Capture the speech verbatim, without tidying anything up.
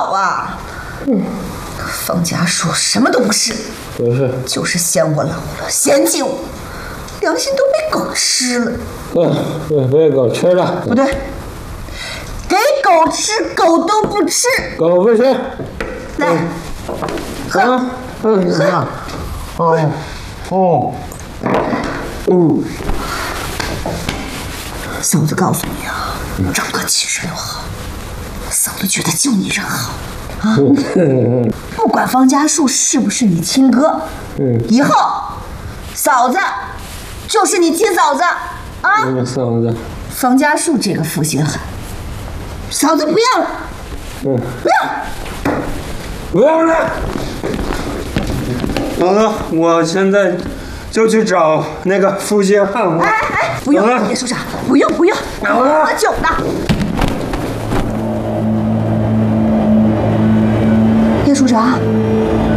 好啊！嗯，方家树什么都不是， 不是， 就是嫌我冷了，嫌弃我，良心都被狗吃了。 嗯，被被狗吃了。 不对，给狗吃，狗都不吃。 狗不吃。 来，喝。 啊，嗯，喝。哦，哦， 嗯。嫂子告诉你啊，张哥其实都好，嫂子觉得就你人好啊。不管方家树是不是你亲哥，嗯，以后嫂子就是你亲嫂子啊。 嫂子， 方家树这个负心汉，嫂子不要了，嗯，不要， 不要了。嫂子，我现在就去找那个负心汉。 哎哎，不用，叶署长，不用不用，喝酒呢。叶署长。